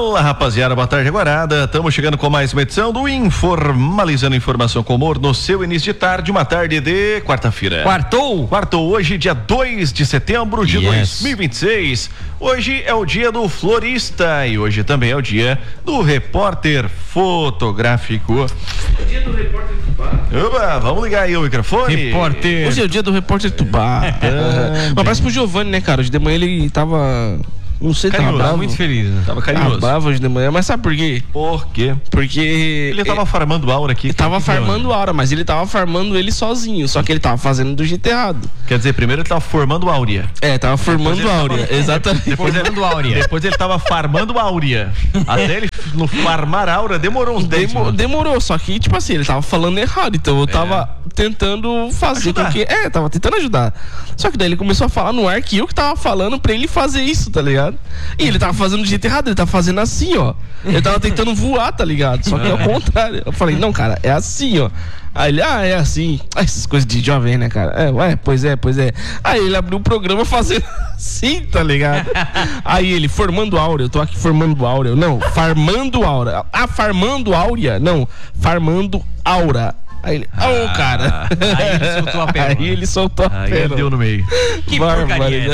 Fala, rapaziada, boa tarde, Guarada. Estamos chegando com mais uma edição do Informalizando Informação com Humor no seu início de tarde, uma tarde de quarta-feira. Quartou, hoje, dia 2 de setembro de 2026. Hoje é o dia do florista e hoje também é o dia do repórter fotográfico. O dia do repórter Tubá. Oba, vamos ligar aí o microfone. Repórter. Hoje é o dia do repórter Tubá. Um abraço pro Giovanni, né, cara? Hoje de manhã ele tava... Não sei, carinhoso, tava bravo. Muito feliz, né? Tava carinhoso. Tava bravo hoje de manhã, mas sabe por quê? Por quê? Porque... ele tava farmando aura aqui. Ele tava farmando aura, mas ele tava farmando ele sozinho, só que ele tava fazendo do jeito errado. Quer dizer, primeiro ele tava formando áurea. Tava formando áurea, exatamente. Depois ele tava farmando áurea. Até ele no farmar áurea demorou uns 10 minutos. Demorou, só que, tipo assim, ele tava falando errado, então eu tava tentando fazer com que... tava tentando ajudar. Só que daí ele começou a falar no ar que eu que tava falando pra ele fazer isso, tá ligado? E ele tava fazendo do jeito errado, ele tava fazendo assim, ó. Ele tava tentando voar, tá ligado? Só que é o contrário. Eu falei, não, cara, é assim, ó. Aí ele, é assim. Essas coisas de jovem, né, cara? Pois é. Aí ele abriu o programa fazendo assim, tá ligado? Aí ele, formando áurea, eu tô aqui formando áurea. Não, farmando áurea. Farmando áurea? Não, farmando aura. Aí ele, cara. Aí ele soltou a pérola. Aí ele soltou a pérola. Aí ele deu no meio. Que porcaria.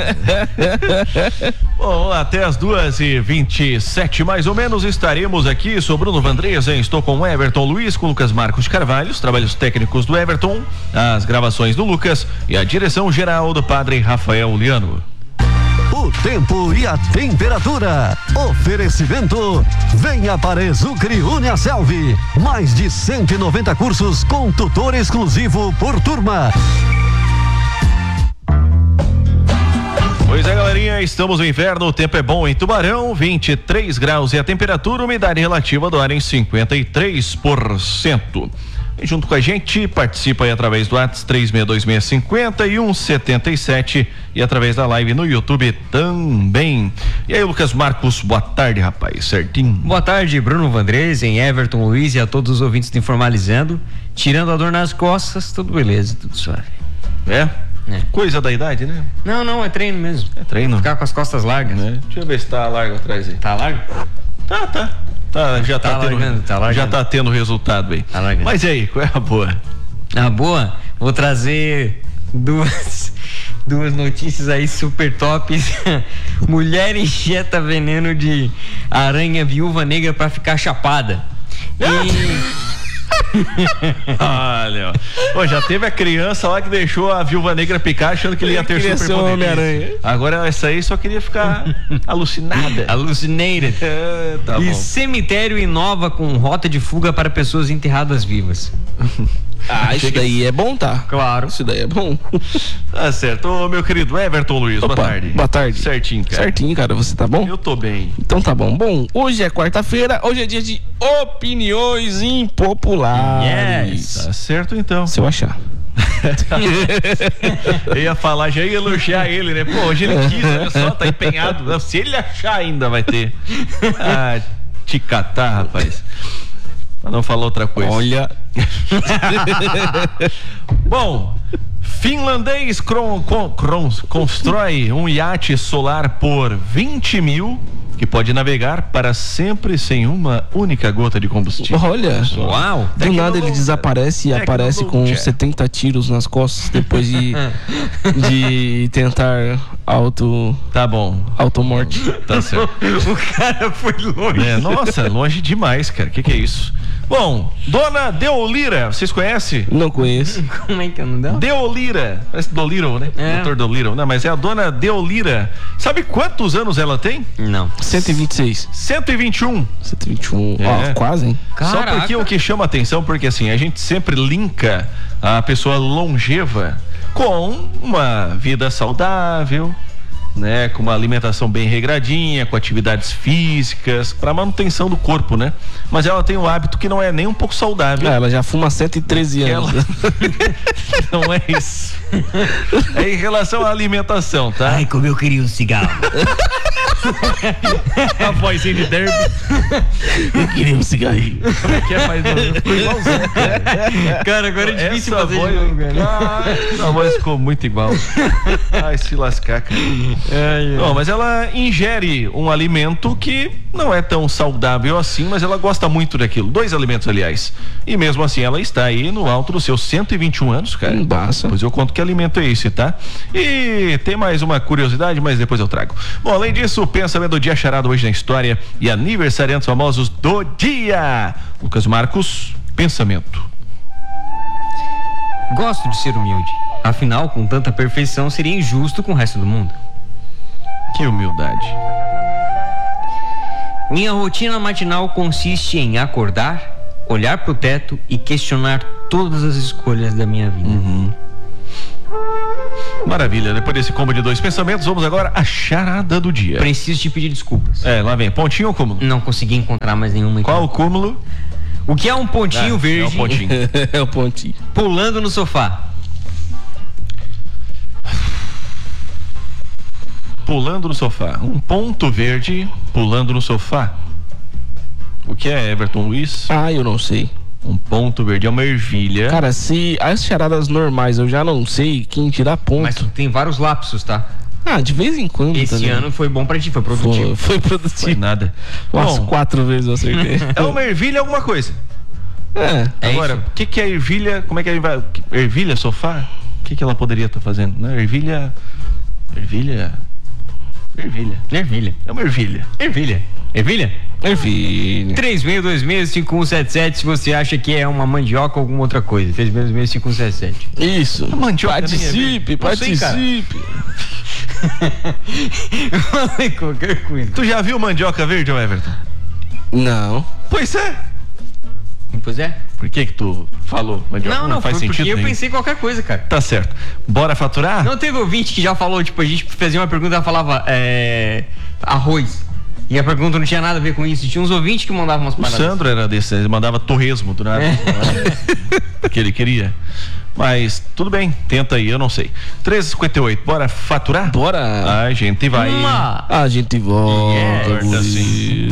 Bom, até as 2h27 mais ou menos estaremos aqui. Sou Bruno Vandresa, estou com o Everton Luiz, com Lucas Marcos Carvalho, os trabalhos técnicos do Everton, as gravações do Lucas e a direção geral do padre Rafael Liano. O tempo e a temperatura. Oferecimento. Venha para Exucre Uniaselv. Mais de 190 cursos com tutor exclusivo por turma. Pois é, galerinha, estamos no inverno, o tempo é bom em Tubarão, 23 graus e a temperatura, umidade relativa do ar em 53%. E junto com a gente, participa aí através do WhatsApp 36265177 e através da live no YouTube também. E aí, Lucas Marcos, boa tarde, rapaz, certinho? Boa tarde, Bruno Vandresen, Everton Luiz e a todos os ouvintes do Informalizando. Tirando a dor nas costas, tudo beleza, tudo suave. Coisa da idade, né? Não, é treino mesmo. É treino. Ficar com as costas largas. Deixa eu ver se tá largo atrás aí. Tá largo? Tá, já tá tendo resultado aí. Mas e aí, qual é a boa? A boa? Vou trazer duas notícias aí super tops. Mulher injeta veneno de aranha viúva negra pra ficar chapada. Olha, já teve a criança lá que deixou a viúva negra picar achando que ele ia ter superpoder. Homem-Aranha. Agora essa aí só queria ficar alucinada. Alucinated. Tá bom. Cemitério inova com rota de fuga para pessoas enterradas vivas. Isso daí é bom, tá? Claro. Isso daí é bom. Tá certo. Ô, meu querido Everton Luiz, boa tarde. Boa tarde. Certinho, cara. Certinho, cara. Você tá bom? Eu tô bem. Então tá bom. Bom, hoje é quarta-feira, hoje é dia de opiniões impopulares. Tá certo, então. Se eu achar. Eu ia falar, já ia elogiar ele, né? Pô, hoje ele quis, olha só, tá empenhado. Se ele achar ainda vai ter. Te catar, rapaz. Pra não falar outra coisa. Olha. Bom, finlandês constrói um iate solar por 20 mil que pode navegar para sempre sem uma única gota de combustível. Olha. Uau. Do nada ele desaparece e aparece com 70 tiros nas costas depois de tentar Tá bom. automorte. Tá certo. O cara foi longe. Nossa, longe demais, cara. Que é isso? Bom, Dona Deolira, vocês conhecem? Não conheço. Como é que é o nome dela? Deolira, parece Dolittle, né? Dr. Dolittle, não, mas é a Dona Deolira. Sabe quantos anos ela tem? Não. 126. 121. 121. Quase, hein? Só porque o que chama atenção, porque assim, a gente sempre linka a pessoa longeva com uma vida saudável, né, com uma alimentação bem regradinha, com atividades físicas, para manutenção do corpo, né? Mas ela tem um hábito que não é nem um pouco saudável. Ela já fuma 113 anos. Não é isso. É em relação à alimentação, tá? Ai, como eu queria um cigarro. A vozinha de derby. Eu queria um cigarrinho. Como é que é, pai? Ficou igualzinho, Cara, agora é difícil essa fazer voz, de novo, cara. A voz ficou muito igual. Ai, se lascar, cara. Bom, mas ela ingere um alimento que não é tão saudável assim, mas ela gosta muito daquilo. 2 alimentos, aliás. E mesmo assim, ela está aí no alto dos seus 121 anos, cara. Embaça. Pois eu conto que alimento é esse, tá? E tem mais uma curiosidade, mas depois eu trago. Bom, além disso, o pensamento do dia charado hoje na história e aniversariantes famosos do dia. Lucas Marcos, pensamento. Gosto de ser humilde. Afinal, com tanta perfeição, seria injusto com o resto do mundo. Que humildade. Minha rotina matinal consiste em acordar, olhar pro teto e questionar todas as escolhas da minha vida. Maravilha, depois desse combo de 2 pensamentos, vamos agora à charada do dia. Preciso te pedir desculpas. Lá vem, pontinho ou cúmulo? Não consegui encontrar mais nenhuma. Qual o cúmulo? O que é um pontinho verde? É um pontinho. É o pontinho. Pulando no sofá. Pulando no sofá. Um ponto verde pulando no sofá. O que é, Everton Luiz? Eu não sei. Um ponto verde é uma ervilha. Cara, se as charadas normais eu já não sei, quem tira ponto. Mas tu tem vários lapsos, tá? De vez em quando. Esse ano foi bom pra ti, foi produtivo. Foi produtivo. Foi nada. Umas Bom, 4 vezes eu acertei. é uma ervilha alguma coisa. Agora, isso. o que é ervilha? Como é que vai? Ervilha, sofá? O que ela poderia estar fazendo? Não, ervilha. Ervilha. É uma ervilha. Ervilha. Ervilha. 36265177 se você acha que é uma mandioca ou alguma outra coisa. 36265177. Isso. Mandioca Participe. Falei qualquer coisa. Tu já viu mandioca verde, Everton? Não. Pois é. Pois é. Por que tu falou mandioca? Não faz foi sentido porque eu nenhum. pensei em qualquer coisa, cara. Tá certo. Bora faturar? Não teve ouvinte que já falou, tipo, a gente fazia uma pergunta e ela falava arroz. E a pergunta não tinha nada a ver com isso. E tinha uns ouvintes que mandavam umas O paradas. Sandro era desse, ele mandava torresmo do nada. Que ele queria. Mas tudo bem, tenta aí, eu não sei. 13h58, bora faturar? Bora. A gente vai. A gente volta. Assim.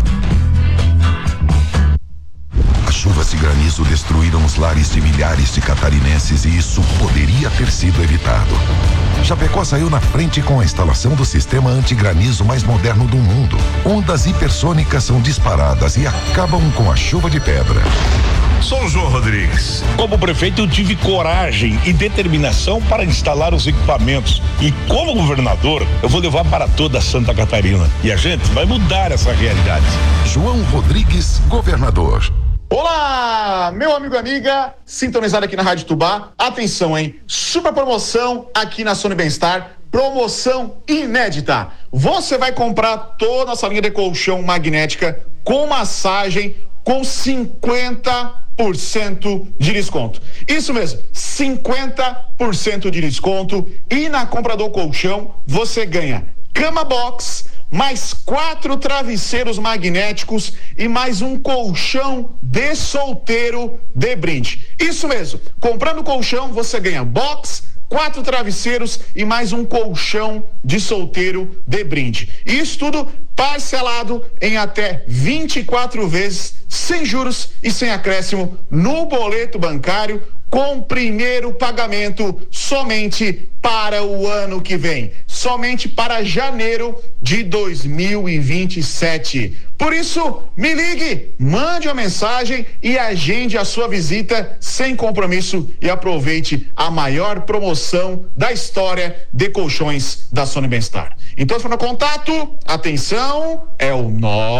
As chuvas e granizo destruíram os lares de milhares de catarinenses e isso poderia ter sido evitado. Chapecó saiu na frente com a instalação do sistema antigranizo mais moderno do mundo. Ondas hipersônicas são disparadas e acabam com a chuva de pedra. Sou João Rodrigues. Como prefeito, eu tive coragem e determinação para instalar os equipamentos. E como governador, eu vou levar para toda Santa Catarina. E a gente vai mudar essa realidade. João Rodrigues, governador. Olá, meu amigo e amiga, sintonizado aqui na Rádio Tubá. Atenção, hein? Super promoção aqui na Sony Bem-Estar. Promoção inédita. Você vai comprar toda a nossa linha de colchão magnética com massagem com 50% de desconto. Isso mesmo, 50% de desconto. E na compra do colchão, você ganha cama box, mais 4 travesseiros magnéticos e mais um colchão de solteiro de brinde. Isso mesmo, comprando o colchão, você ganha box, 4 travesseiros e mais um colchão de solteiro de brinde. Isso tudo parcelado em até 24 vezes, sem juros e sem acréscimo no boleto bancário, com primeiro pagamento somente para o ano que vem, somente para janeiro de 2027. Por isso, me ligue, mande uma mensagem e agende a sua visita sem compromisso e aproveite a maior promoção da história de colchões da Sony Bem-Estar. Então, se for no contato, atenção, é o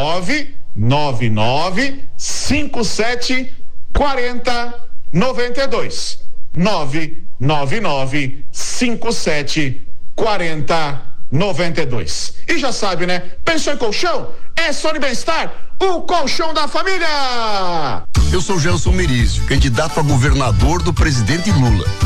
999 57 40 92 999 57 40 92. E já sabe, né? Pensou em colchão? É Sony Bem-Estar, o colchão da família! Eu sou Gelson Merizio, candidato a governador do presidente Lula.